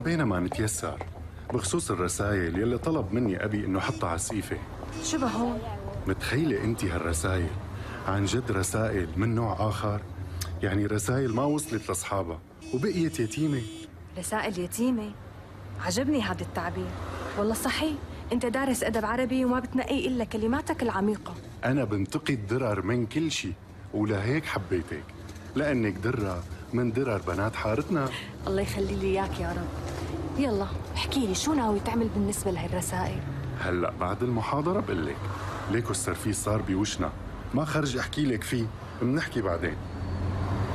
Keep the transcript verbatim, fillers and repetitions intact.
بينما نتيسر بخصوص الرسائل يلي طلب مني أبي إنه حطها على السقيفة. شو هون؟ متخيلة أنت هالرسائل عن جد رسائل من نوع آخر؟ يعني رسائل ما وصلت لأصحابها وبقيت يتيمة. رسائل يتيمة؟ عجبني هذا التعبير. والله صحيح، أنت دارس أدب عربي وما بتنقي إلا كلماتك العميقة. أنا بنتقي الدرر من كل شيء، ولهيك حبيتك، لأنك درة من درر بنات حارتنا. الله يخلي لي إياك يا رب. يلا احكي لي شو ناوي تعمل بالنسبة لهالرسائل؟ هلأ بعد المحاضرة بقلك. ليكو السرفيس صار بوشنا، ما خرج أحكي لك فيه، منحكي بعدين.